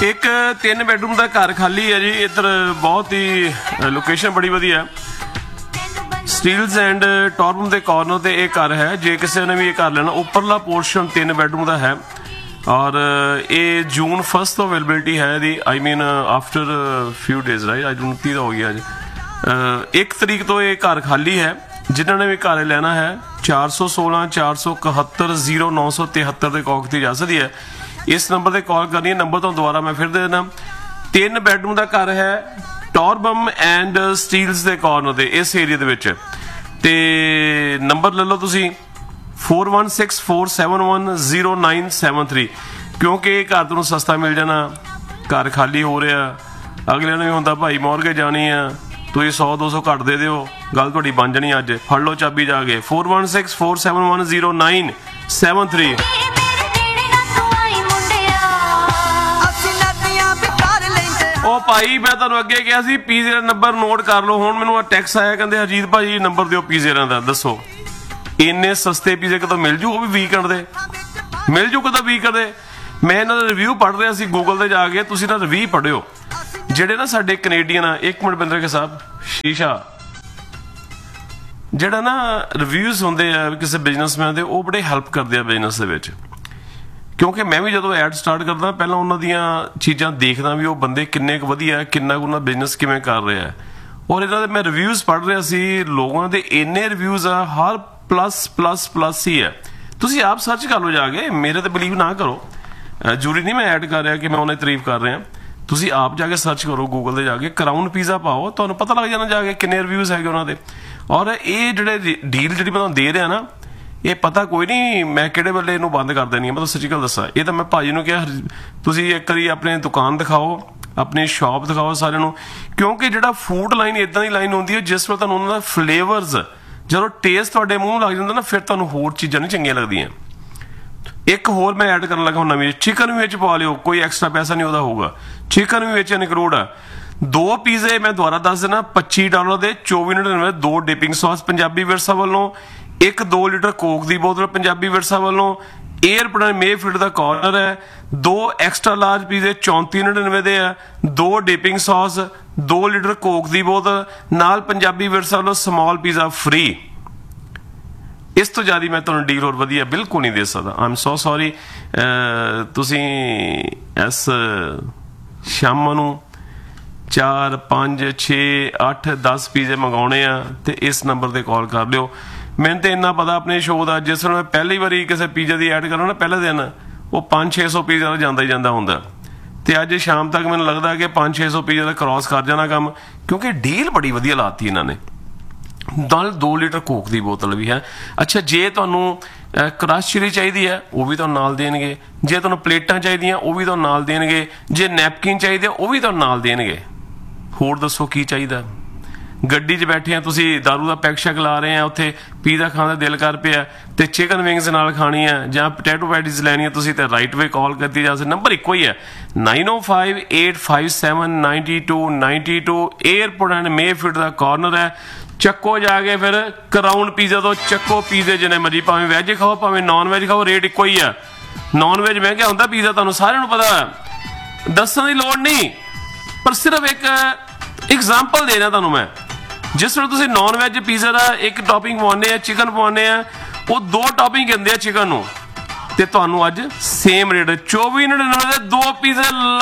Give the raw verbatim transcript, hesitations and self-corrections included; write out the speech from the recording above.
एक तीन बैडरूम का घर खाली है जी। इधर बहुत ही लोकेशन बड़ी वधिया स्टील्स एंड टॉर्बम के कॉर्नर से एक घर है। जे किसी ने भी ये घर लेना, उपरला पोर्शन तीन बैडरूम का है और ये जून फर्स्ट तो अवेलेबिलिटी है दी। I mean after few days right, आज उनती हो गया जी। एक तरीक तो ये घर खाली है। जिन्होंने भी घर लेना है चार सौ सोलह चार सौ इकहत्तर जीरो नौ सौ तिहत्तर के कॉल की जा सकती है। इस नंबर से कॉल करनी है। नंबर तो दोबारा मैं फिर दे देना। तीन बैडरूम का घर है टॉरबम एंड स्टील्स के कॉर्नर से इस एरिया के। नंबर ले लो तुसी four one six four seven one zero nine seven three, क्योंकि घर तुम सस्ता मिल जाना। घर खाली हो रहा, अगले ने भी होंगे भाई मॉर्गेज जानी है, तुम सौ दो सौ घट दे दो, गल थोड़ी बन जानी। अज फड़ लो चाबी जाके four one six four seven one zero nine seven three. ओ भाई मैं तुहानू अगे कहा सी पीजे का नंबर नोट कर लो। हुण मैनू टैक्स आया, कहते हरजीत भाई नंबर दिओ पीजे का। दसो इन्ने सस्ते पीजे कदों मिल जू? वो भी वीकेंड दे मिल जू कदों? वीकेंड दे मैं इन्हां दा रिव्यू पढ़ रहा सी गूगल ते जाके। तुसीं ना रिव्यू पढ़ियो ਜਿਹੜੇ ना साडे कनेडियन आ। एक मिनट बिंदर के साहब शीशा ਜਿਹੜਾ ना रिव्यूज़ ਹੁੰਦੇ ਆ ਕਿਸੇ बिजनेसमैन ਦੇ, ਉਹ बड़े हैल्प करते हैं बिजनेस ਦੇ ਵਿੱਚ। क्योंकि मैं भी जो एड स्टार्ट करदा पहला उन्हां दियां चीज़ां देखदा भी वो बंदे किन्ने क वधिया, किन्ना क उन्हां बिजनेस किवें कर रहा है। और इन्हां दे मैं रिव्यूज़ पढ़ रहा सी, लोगों दे इन्ने रिव्यूज़ आ, हर प्लस प्लस प्लस ही है। तुसीं आप सर्च कर लो जाके, मेरे ते बिलीव ना करो। जरूरी नहीं मैं ऐड कर रहा कि मैं उन्हें तारीफ कर रहा। तुसीं आप जाके सर्च करो गूगल ते जाके, क्राउन पीज़ा पाओ, तुहानूं पता लग जाना जाके किन्ने रिव्यूज़ है उन्होंने। और ये जिहड़े डील जिहड़ी मैं तुहानूं दे रहा ना, ये पता कोई नहीं मैं किहड़े वेले इहनूं बंद कर देनी है। मैं सच्ची गल दसां, ये तो मैं भाजी नूं कहा तुसीं एक बारी अपनी दुकान दिखाओ, अपनी शॉप दिखाओ सारिਆਂ ਨੂੰ। क्योंकि जिहड़ा फूड लाइन इदां दी लाइन होंदी है जिस वेले तुहानूं उन्हां दा फ्लेवर्स ਜਦੋਂ टेस्ट तुहाडे मूँह ਲੱਗ ਜਾਂਦਾ ना, फिर तुहानूं होर चीज़ां नहीं चंगीਆਂ लगਦੀਆਂ। एक होर मैं ऐड करन लगा हुन्ना भी, चिकन भी विच पा लिओ, कोई एक्सट्रा पैसा नहीं ਉਹਦਾ होगा। चिकन भी विच इनकलूड आ। दो पीजे मैं दोबारा दस देना पच्ची डॉलर के चौबी नड़िनवे। दो डिपिंग सॉस पंजाबी विरसा वालों, एक दो लीटर कोक की बोतल पंजाबी विरसा वालों, एयरपोर्ट मेफील्ड का कॉर्नर है। दो एक्सट्रा लार्ज पीजे चौंती नड़िनवे दे है। दो डिपिंग सॉस, दो लीटर कोक की बोतल नाल पंजाबी विरसा वालों स्मॉल पीज़ा फ्री। इस तो ज़्यादा मैं तुहानूं डील होर वधिया बिल्कुल नहीं दे सकदा। I am so sorry. तुसीं इस शाम नूं चार पाँच छे अठ दस पीजे मंगाने आ ते इस नंबर पर कॉल कर लिओ। मैंने तो इन्ना पता अपने शो का, जिस वेले मैं पहली बारी किसी पीजे की ऐड करा ना, पहले दिन वो पाँच छे सौ पीजे जाता ही जाता होंदा। तो अज शाम तक मैंने लगता कि पाँच छे सौ पीजे का क्रॉस कर जाना काम, क्योंकि डील बड़ी वधिया लाती इन्होंने। नाल दो लीटर कोक की बोतल भी है। अच्छा जे तुहानूं क्रश चिली चाहिए है वो भी तुहानूं नाल देणगे, जे तुहानूं प्लेटां चाहिए वो भी तुहानूं नाल देणगे, जे नैपकिन चाहिए वो भी तुहानूं नाल देणगे। होर दसो की चाहिए? गड्डी 'च बैठे हैं तुसीं दारू का पैक शैक ला रहे हैं, उत्थे पीज़ा खाने का दिल कर पिया ते चिकन विंग्स नाल खानी है जां पोटैटो पैटीज लैनी है, तुसीं ते राइट वे कॉल करती जा सकदे। नंबर इक्को ही है nine O five eight five seven ninety two ninety two. Airport and Mayfield का कॉर्नर है। चक्को जाके फिर क्राउन पीज़ा तो चक्को पीज़े जिन्ने मर्जी, भावें वैज खाओ भावें नॉन वैज खाओ, रेट इक्को ही है। नॉन वैज महंगा होंदा, पीज़ा तुहानूं सारिਆਂ ਨੂੰ पता है, दस्सण दी लोड़ नहीं। पर सिर्फ एक एग्जाम्पल देना तुहानूं मैं। जिस वेले तुसीं नॉन वैज पीज़ा का एक टॉपिंग पवाने आ, चिकन पवाने आ, वो दो टॉपिंग कहते हैं चिकन नूं, ते तुहानूं अज सेम रेट चौबी नड़िनवे दे दो पीज़े